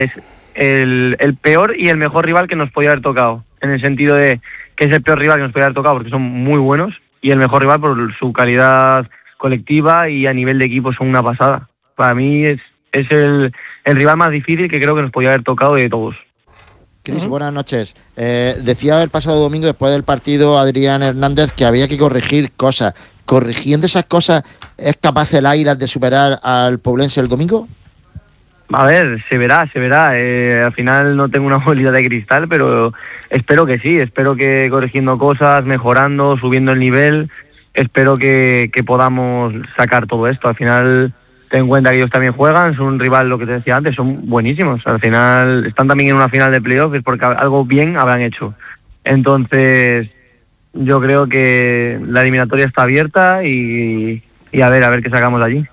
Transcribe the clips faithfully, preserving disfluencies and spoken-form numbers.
es el, el peor y el mejor rival que nos podía haber tocado, en el sentido de que es el peor rival que nos podía haber tocado porque son muy buenos, y el mejor rival por su calidad colectiva y a nivel de equipo son una pasada. Para mí es, es el, el rival más difícil que creo que nos podía haber tocado de todos. Cris, buenas noches. Eh, decía el pasado domingo, después del partido, Adrián Hernández, que había que corregir cosas. ¿Corrigiendo esas cosas es capaz el Águilas de superar al Poblense el domingo? A ver, se verá, se verá. Eh, al final no tengo una bolita de cristal, pero espero que sí. Espero que corrigiendo cosas, mejorando, subiendo el nivel, espero que, que podamos sacar todo esto. Al final, ten en cuenta que ellos también juegan, son un rival, lo que te decía antes, son buenísimos. Al final están también en una final de playoff, es porque algo bien habrán hecho. Entonces, yo creo que la eliminatoria está abierta y, y a ver, a ver qué sacamos de allí.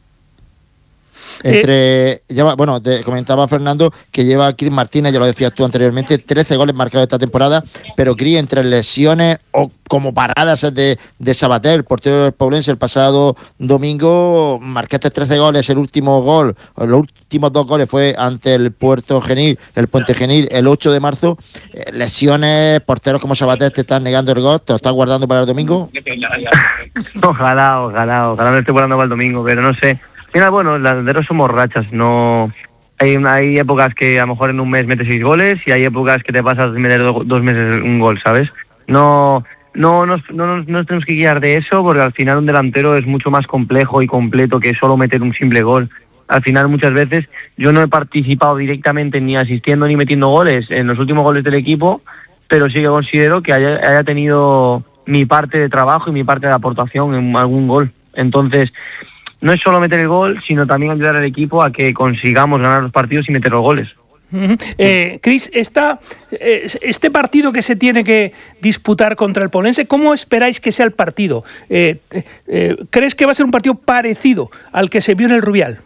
Entre, eh, lleva, bueno, te comentaba Fernando que lleva Cris Martínez, ya lo decías tú anteriormente, trece goles marcados esta temporada, pero Cris, entre lesiones o como paradas de, de Sabater, el portero del Poblense, el pasado domingo marcaste trece goles, el último gol, los últimos dos goles fue ante el Puerto Genil, el Puente Genil, el ocho de marzo. Eh, lesiones, porteros como Sabater te están negando el gol, ¿te lo estás guardando para el domingo? Ojalá, ojalá, ojalá me lo esté guardando para el domingo, pero no sé. Mira, bueno, los delanteros somos rachas, no hay, hay épocas que a lo mejor en un mes metes seis goles y hay épocas que te pasas de meter do, dos meses un gol, ¿sabes? No, no, nos, no, no nos tenemos que guiar de eso, porque al final un delantero es mucho más complejo y completo que solo meter un simple gol. Al final muchas veces yo no he participado directamente ni asistiendo ni metiendo goles en los últimos goles del equipo, pero sí que considero que haya, haya tenido mi parte de trabajo y mi parte de aportación en algún gol. Entonces, no es solo meter el gol, sino también ayudar al equipo a que consigamos ganar los partidos y meter los goles. Uh-huh. Eh, Cris, esta, eh, este partido que se tiene que disputar contra el Poblense, ¿cómo esperáis que sea el partido? Eh, eh, ¿Crees que va a ser un partido parecido al que se vio en el Rubial?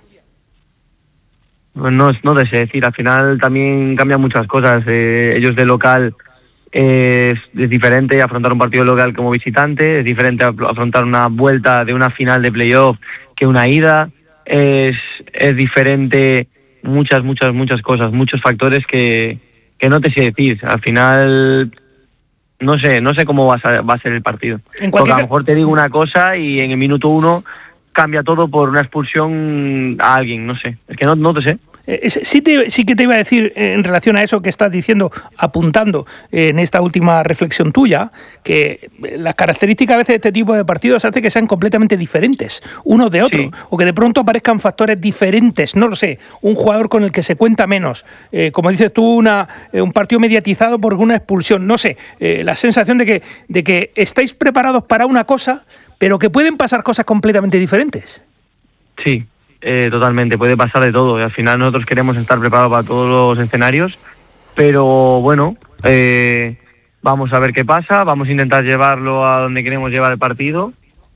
No, no te sé decir, al final también cambian muchas cosas. Eh, ellos de local eh, es, es diferente afrontar un partido local como visitante, es diferente afrontar una vuelta de una final de playoff que una ida, es, es diferente muchas, muchas, muchas cosas, muchos factores que, que no te sé decir. Al final, no sé, no sé cómo va a, va a ser el partido. Porque a lo mejor te digo una cosa y en el minuto uno cambia todo por una expulsión a alguien, no sé. Es que no, no te sé. Eh, sí, te, sí que te iba a decir eh, en relación a eso que estás diciendo, apuntando eh, en esta última reflexión tuya, que las características a veces de este tipo de partidos hace que sean completamente diferentes unos de otros, sí. O que de pronto aparezcan factores diferentes, no lo sé, un jugador con el que se cuenta menos, eh, como dices tú, una, eh, un partido mediatizado por una expulsión, no sé, eh, la sensación de que, de que estáis preparados para una cosa, pero que pueden pasar cosas completamente diferentes. Sí. Eh, totalmente, puede pasar de todo y al final nosotros queremos estar preparados para todos los escenarios, pero bueno, eh, vamos a ver qué pasa, vamos a intentar llevarlo a donde queremos llevar el partido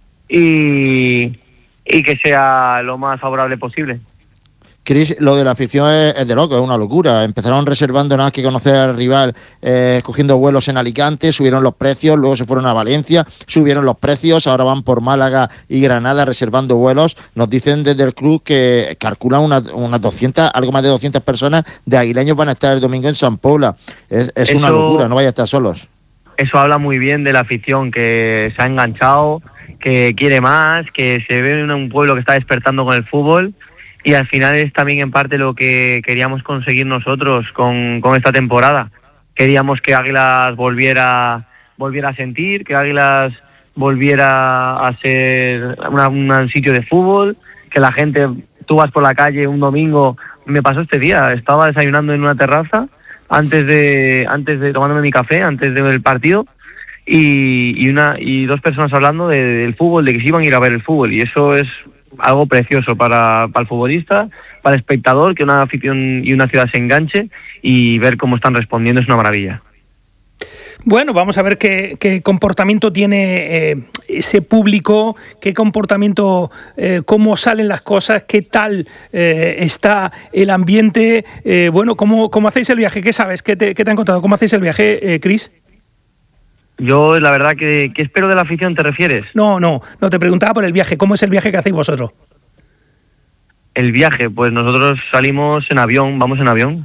y, y que sea lo más favorable posible. Cris, lo de la afición es, es de loco, es una locura. Empezaron reservando nada más que conocer al rival, eh, cogiendo vuelos en Alicante, subieron los precios, luego se fueron a Valencia, subieron los precios, ahora van por Málaga y Granada reservando vuelos. Nos dicen desde el club que calculan unas una doscientas, algo más de doscientas personas de aguileños van a estar el domingo en San Paula. Es, es eso, una locura, no vaya a estar solos. Eso habla muy bien de la afición, que se ha enganchado, que quiere más, que se ve en un pueblo que está despertando con el fútbol. Y al final es también en parte lo que queríamos conseguir nosotros con, con esta temporada. Queríamos que Águilas volviera, volviera a sentir, que Águilas volviera a ser una, un sitio de fútbol, que la gente, tú vas por la calle un domingo, me pasó este día, estaba desayunando en una terraza antes de, antes de tomándome mi café, antes del partido, y, y una y dos personas hablando de, del fútbol, de que se iban a ir a ver el fútbol, y eso es algo precioso para, para el futbolista, para el espectador, que una afición y una ciudad se enganche, y ver cómo están respondiendo es una maravilla. Bueno, vamos a ver qué, qué comportamiento tiene eh, ese público, qué comportamiento, eh, cómo salen las cosas, qué tal eh, está el ambiente. Eh, bueno, ¿cómo, ¿cómo hacéis el viaje? ¿Qué sabes? ¿Qué te, qué te han contado? ¿Cómo hacéis el viaje, eh, Cris? Yo, la verdad, que ¿qué espero de la afición te refieres? No, no, no, te preguntaba por el viaje. ¿Cómo es el viaje que hacéis vosotros? El viaje, pues nosotros salimos en avión, vamos en avión.